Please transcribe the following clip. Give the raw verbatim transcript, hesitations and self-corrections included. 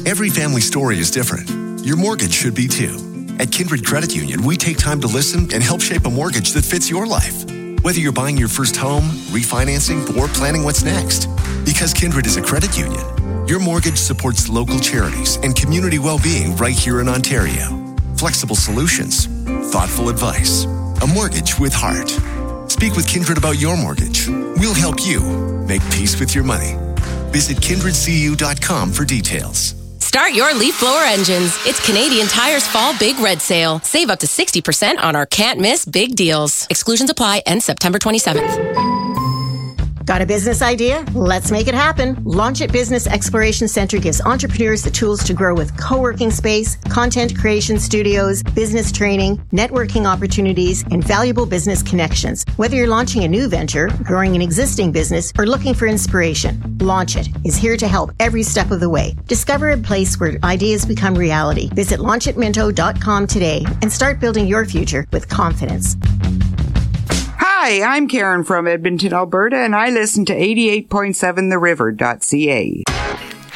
Every family story is different. Your mortgage should be too. At Kindred Credit Union, we take time to listen and help shape a mortgage that fits your life. Whether you're buying your first home, refinancing, or planning what's next. Because Kindred is a credit union, your mortgage supports local charities and community well-being right here in Ontario. Flexible solutions, thoughtful advice, a mortgage with heart. Speak with Kindred about your mortgage. We'll help you make peace with your money. Visit kindred c u dot com for details. Start your leaf blower engines. It's Canadian Tire's Fall Big Red Sale. Save up to sixty percent on our can't-miss big deals. Exclusions apply. Ends September twenty-seventh. Got a business idea? Let's make it happen. Launch It Business Exploration Center gives entrepreneurs the tools to grow with co-working space, content creation studios, business training, networking opportunities, and valuable business connections. Whether you're launching a new venture, growing an existing business, or looking for inspiration, Launch It is here to help every step of the way. Discover a place where ideas become reality. Visit launch it minto dot com today and start building your future with confidence. Hi, I'm Karen from Edmonton, Alberta, and I listen to eighty-eight point seven the river dot c a.